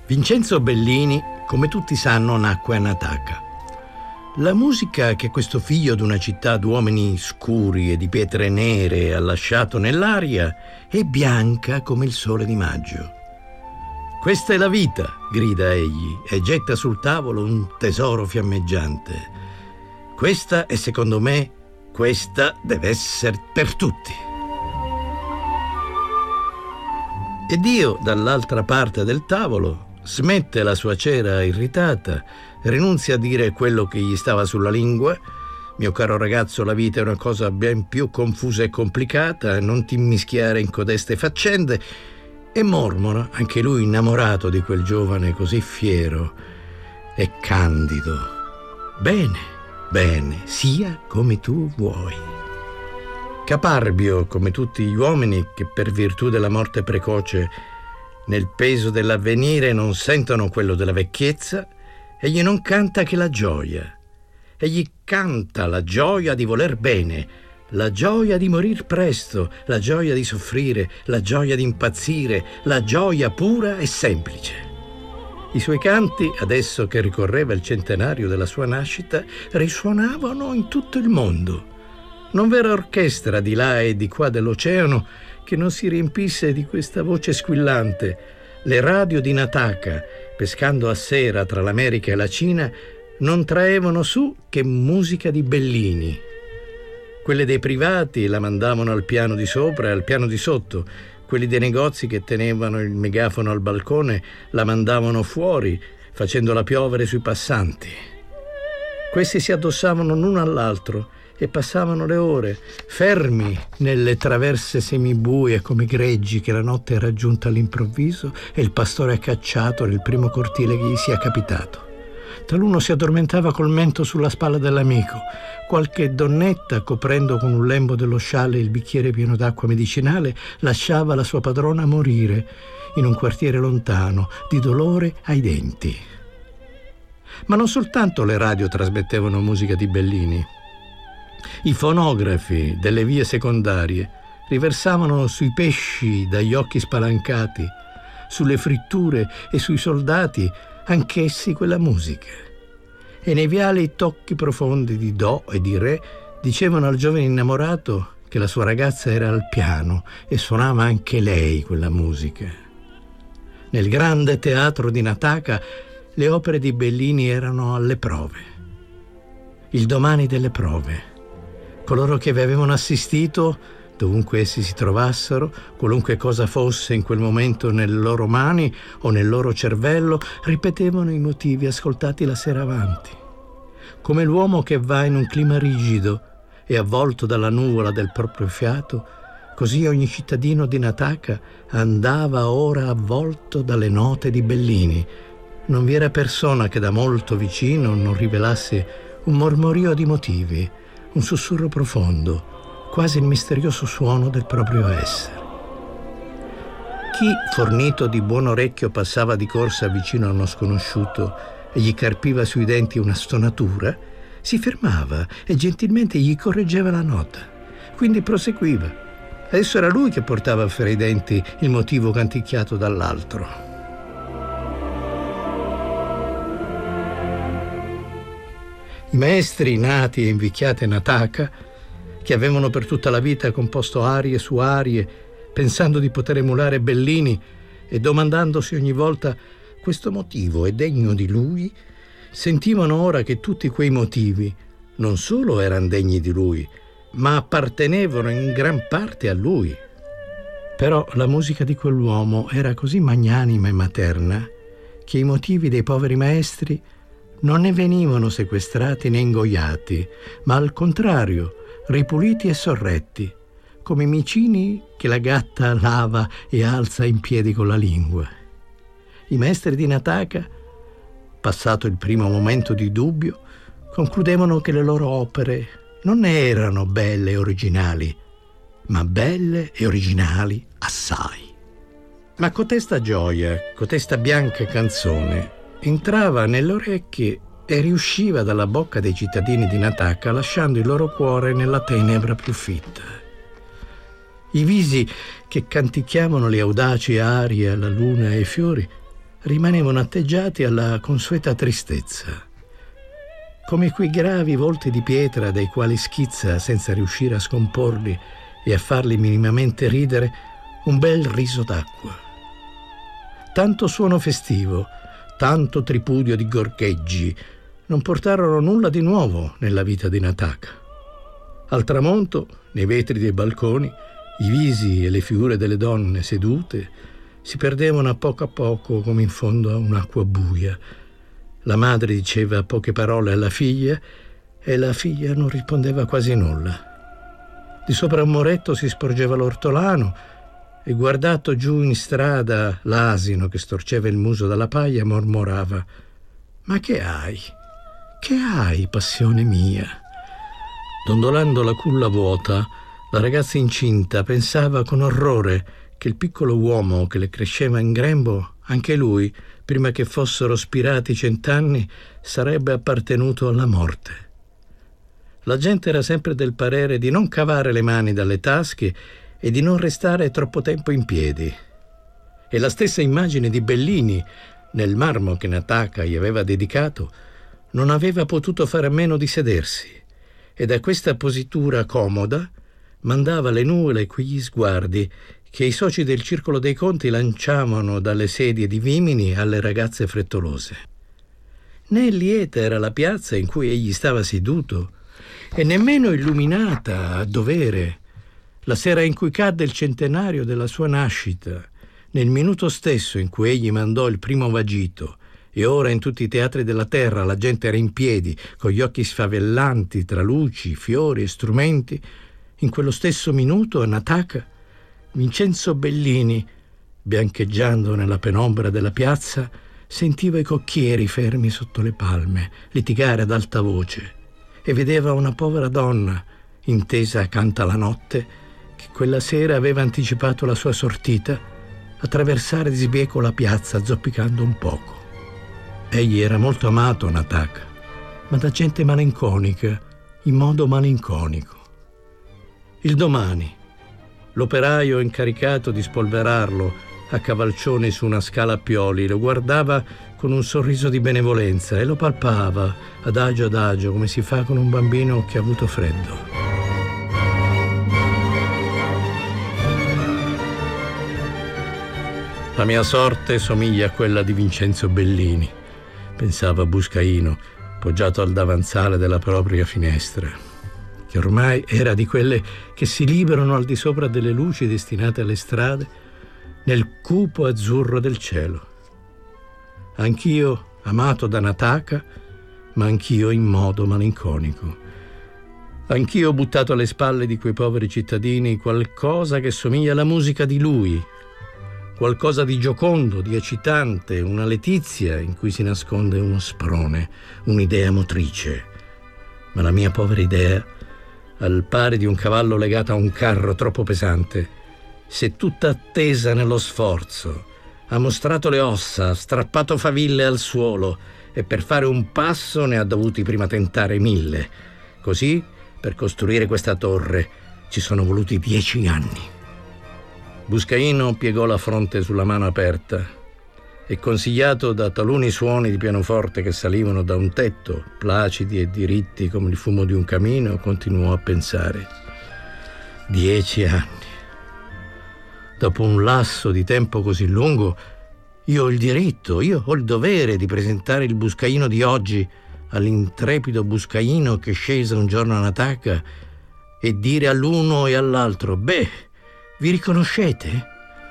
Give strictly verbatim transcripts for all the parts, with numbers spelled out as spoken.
Vincenzo Bellini, come tutti sanno, nacque a Nataka. La musica che questo figlio d'una città d'uomini scuri e di pietre nere ha lasciato nell'aria è bianca come il sole di maggio. Questa è la vita, grida egli e getta sul tavolo un tesoro fiammeggiante. Questa è, secondo me, questa deve essere per tutti. E Dio, dall'altra parte del tavolo, smette la sua cera irritata, rinunzia a dire quello che gli stava sulla lingua. Mio caro ragazzo, la vita è una cosa ben più confusa e complicata, non ti immischiare in codeste faccende, e mormora, anche lui innamorato di quel giovane così fiero e candido. Bene, bene, sia come tu vuoi. Caparbio, come tutti gli uomini che per virtù della morte precoce nel peso dell'avvenire non sentono quello della vecchiezza, egli non canta che la gioia. Egli canta la gioia di voler bene, la gioia di morir presto, la gioia di soffrire, la gioia di impazzire, la gioia pura e semplice. I suoi canti, adesso che ricorreva il centenario della sua nascita, risuonavano in tutto il mondo. Non v'era orchestra di là e di qua dell'oceano che non si riempisse di questa voce squillante. Le radio di Nataka, pescando a sera tra l'America e la Cina, non traevano su che musica di Bellini. Quelle dei privati la mandavano al piano di sopra e al piano di sotto. Quelli dei negozi che tenevano il megafono al balcone la mandavano fuori, facendola piovere sui passanti. Questi si addossavano l'uno all'altro e passavano le ore, fermi nelle traverse semibuie come greggi che la notte è raggiunta all'improvviso e il pastore è cacciato nel primo cortile che gli sia capitato. Taluno si addormentava col mento sulla spalla dell'amico. Qualche donnetta, coprendo con un lembo dello scialle il bicchiere pieno d'acqua medicinale, lasciava la sua padrona morire in un quartiere lontano, di dolore ai denti. Ma non soltanto le radio trasmettevano musica di Bellini. I fonografi delle vie secondarie riversavano sui pesci dagli occhi spalancati, sulle fritture e sui soldati, anch'essi quella musica. E nei viali tocchi profondi di do e di re dicevano al giovane innamorato che la sua ragazza era al piano e suonava anche lei quella musica. Nel grande teatro di Nataka le opere di Bellini erano alle prove. Il domani delle prove. Coloro che vi avevano assistito, dovunque essi si trovassero, qualunque cosa fosse in quel momento nelle loro mani o nel loro cervello, ripetevano i motivi ascoltati la sera avanti. Come l'uomo che va in un clima rigido e avvolto dalla nuvola del proprio fiato, così ogni cittadino di Nataka andava ora avvolto dalle note di Bellini. Non vi era persona che da molto vicino non rivelasse un mormorio di motivi, un sussurro profondo, quasi il misterioso suono del proprio essere. Chi, fornito di buon orecchio, passava di corsa vicino a uno sconosciuto e gli carpiva sui denti una stonatura, si fermava e gentilmente gli correggeva la nota. Quindi proseguiva. Adesso era lui che portava fra i denti il motivo canticchiato dall'altro. I maestri nati e invecchiati a Nataka, che avevano per tutta la vita composto arie su arie, pensando di poter emulare Bellini e domandandosi ogni volta questo motivo è degno di lui, sentivano ora che tutti quei motivi non solo erano degni di lui, ma appartenevano in gran parte a lui. Però la musica di quell'uomo era così magnanima e materna che i motivi dei poveri maestri non ne venivano sequestrati né ingoiati, ma al contrario ripuliti e sorretti, come i micini che la gatta lava e alza in piedi con la lingua. I maestri di Nataka, passato il primo momento di dubbio, concludevano che le loro opere non erano belle e originali, ma belle e originali assai. Ma cotesta gioia, cotesta bianca canzone entrava nelle orecchie e riusciva dalla bocca dei cittadini di Nataka, lasciando il loro cuore nella tenebra più fitta. I visi che canticchiavano le audaci arie alla luna e ai fiori rimanevano atteggiati alla consueta tristezza, come quei gravi volti di pietra dai quali schizza, senza riuscire a scomporli e a farli minimamente ridere, un bel riso d'acqua. Tanto suono festivo, tanto tripudio di gorgheggi non portarono nulla di nuovo nella vita di Nataka. Al tramonto, nei vetri dei balconi, i visi e le figure delle donne sedute si perdevano a poco a poco come in fondo a un'acqua buia. La madre diceva poche parole alla figlia e la figlia non rispondeva quasi nulla. Di sopra un muretto si sporgeva l'ortolano e, guardato giù in strada l'asino che storceva il muso dalla paglia, mormorava: «Ma che hai? Che hai, passione mia?» Dondolando la culla vuota, la ragazza incinta pensava con orrore che il piccolo uomo che le cresceva in grembo, anche lui, prima che fossero spirati cent'anni, sarebbe appartenuto alla morte. La gente era sempre del parere di non cavare le mani dalle tasche e di non restare troppo tempo in piedi. E la stessa immagine di Bellini, nel marmo che Nataka gli aveva dedicato, non aveva potuto fare a meno di sedersi, e da questa positura comoda mandava alle nuvole quegli sguardi che i soci del Circolo dei Conti lanciavano dalle sedie di vimini alle ragazze frettolose. Né lieta era la piazza in cui egli stava seduto, e nemmeno illuminata a dovere, la sera in cui cadde il centenario della sua nascita, nel minuto stesso in cui egli mandò il primo vagito, e ora in tutti i teatri della terra la gente era in piedi, con gli occhi sfavellanti tra luci, fiori e strumenti. In quello stesso minuto a Nataka, Vincenzo Bellini, biancheggiando nella penombra della piazza, sentiva i cocchieri fermi sotto le palme litigare ad alta voce e vedeva una povera donna, intesa accanto alla notte, che quella sera aveva anticipato la sua sortita, attraversare di sbieco la piazza zoppicando un poco. Egli era molto amato, Nataka, ma da gente malinconica, in modo malinconico. Il domani, l'operaio incaricato di spolverarlo a cavalcioni su una scala a pioli lo guardava con un sorriso di benevolenza e lo palpava adagio adagio, come si fa con un bambino che ha avuto freddo. La mia sorte somiglia a quella di Vincenzo Bellini, pensava Buscaino, poggiato al davanzale della propria finestra, che ormai era di quelle che si liberano al di sopra delle luci destinate alle strade, nel cupo azzurro del cielo. Anch'io amato da Nataka, ma anch'io in modo malinconico. Anch'io ho buttato alle spalle di quei poveri cittadini qualcosa che somiglia alla musica di lui, qualcosa di giocondo, di eccitante, una letizia in cui si nasconde uno sprone, un'idea motrice. Ma la mia povera idea, al pari di un cavallo legato a un carro troppo pesante, si è tutta attesa nello sforzo, ha mostrato le ossa, ha strappato faville al suolo e per fare un passo ne ha dovuti prima tentare mille. Così, per costruire questa torre, ci sono voluti dieci anni. Buscaino piegò la fronte sulla mano aperta e, consigliato da taluni suoni di pianoforte che salivano da un tetto, placidi e diritti come il fumo di un camino, continuò a pensare. Dieci anni. Dopo un lasso di tempo così lungo, io ho il diritto, io ho il dovere di presentare il Buscaino di oggi all'intrepido Buscaino che scese un giorno a Nataka e dire all'uno e all'altro: «Beh, vi riconoscete?»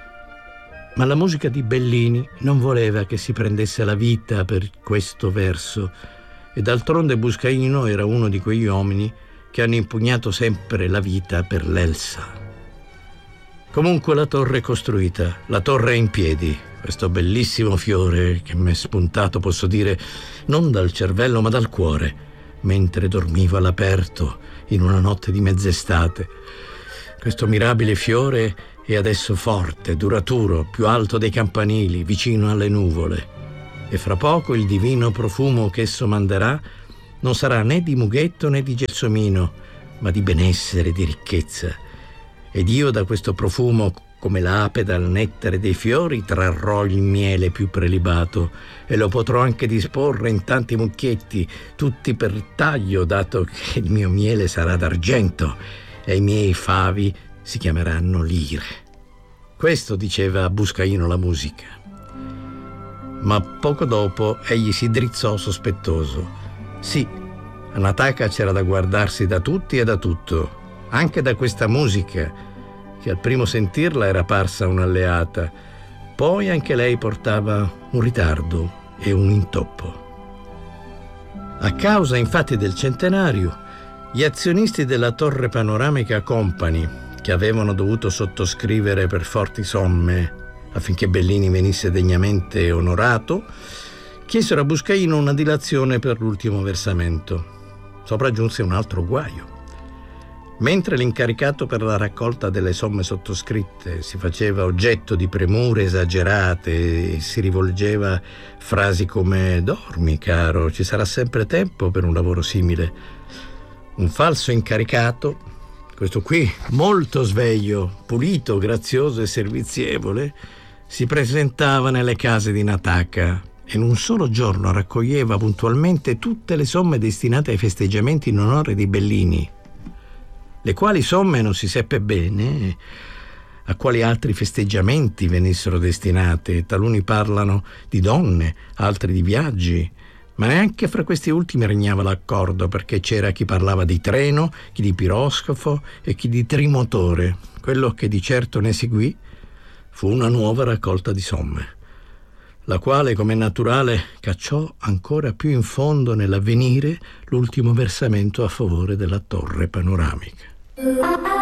Ma la musica di Bellini non voleva che si prendesse la vita per questo verso, e d'altronde Buscaino era uno di quegli uomini che hanno impugnato sempre la vita per l'Elsa. Comunque la torre è costruita, la torre è in piedi, questo bellissimo fiore che mi è spuntato, posso dire, non dal cervello ma dal cuore, mentre dormivo all'aperto in una notte di mezz'estate. Questo mirabile fiore è adesso forte, duraturo, più alto dei campanili, vicino alle nuvole. E fra poco il divino profumo che esso manderà non sarà né di mughetto né di gelsomino, ma di benessere, di ricchezza. Ed io da questo profumo Come l'ape dal nettare dei fiori trarrò il miele più prelibato e lo potrò anche disporre in tanti mucchietti, tutti per taglio, dato che il mio miele sarà d'argento e i miei favi si chiameranno lire. Questo diceva a Buscaino la musica. Ma poco dopo egli si drizzò sospettoso. Sì, a Nataka c'era da guardarsi da tutti e da tutto, anche da questa musica, che al primo sentirla era parsa un'alleata, poi anche lei portava un ritardo e un intoppo. A causa infatti del centenario, gli azionisti della Torre Panoramica Company, che avevano dovuto sottoscrivere per forti somme affinché Bellini venisse degnamente onorato, chiesero a Buscaino una dilazione per l'ultimo versamento. Sopraggiunse un altro guaio. Mentre l'incaricato per la raccolta delle somme sottoscritte si faceva oggetto di premure esagerate e si rivolgeva frasi come «Dormi, caro, ci sarà sempre tempo per un lavoro simile», un falso incaricato, questo qui molto sveglio, pulito, grazioso e servizievole, si presentava nelle case di Nataka e in un solo giorno raccoglieva puntualmente tutte le somme destinate ai festeggiamenti in onore di Bellini, le quali somme non si seppe bene a quali altri festeggiamenti venissero destinate. Taluni parlano di donne, altri di viaggi, ma neanche fra questi ultimi regnava l'accordo, perché c'era chi parlava di treno, chi di piroscafo e chi di trimotore. Quello che di certo ne seguì fu una nuova raccolta di somme, la quale, come è naturale, cacciò ancora più in fondo nell'avvenire l'ultimo versamento a favore della Torre Panoramica.